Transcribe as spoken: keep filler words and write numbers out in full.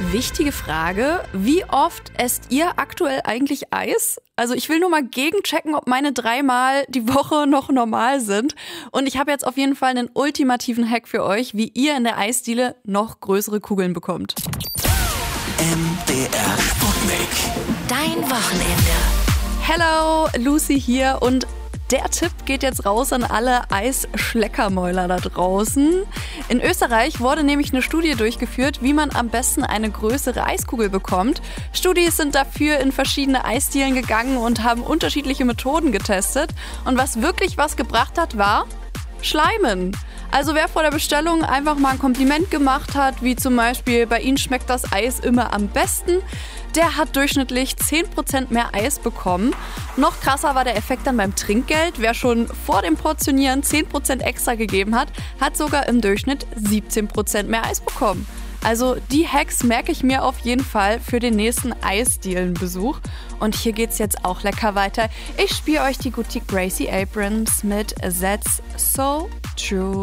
Wichtige Frage, wie oft esst ihr aktuell eigentlich Eis? Also ich will nur mal gegenchecken, ob meine dreimal die Woche noch normal sind. Und ich habe jetzt auf jeden Fall einen ultimativen Hack für euch, wie ihr in der Eisdiele noch größere Kugeln bekommt. M D R Sputnik. Dein Wochenende. Hello, Lucy hier und der Tipp geht jetzt raus an alle Eisschleckermäuler da draußen. In Österreich wurde nämlich eine Studie durchgeführt, wie man am besten eine größere Eiskugel bekommt. Studis sind dafür in verschiedene Eisdielen gegangen und haben unterschiedliche Methoden getestet. Und was wirklich was gebracht hat, war Schleimen. Also wer vor der Bestellung einfach mal ein Kompliment gemacht hat, wie zum Beispiel, bei Ihnen schmeckt das Eis immer am besten, der hat durchschnittlich zehn Prozent mehr Eis bekommen. Noch krasser war der Effekt dann beim Trinkgeld. Wer schon vor dem Portionieren zehn Prozent extra gegeben hat, hat sogar im Durchschnitt siebzehn Prozent mehr Eis bekommen. Also die Hacks merke ich mir auf jeden Fall für den nächsten Eisdielenbesuch. Und hier geht's jetzt auch lecker weiter. Ich spiele euch die gute Gracie Abrams mit That's So True.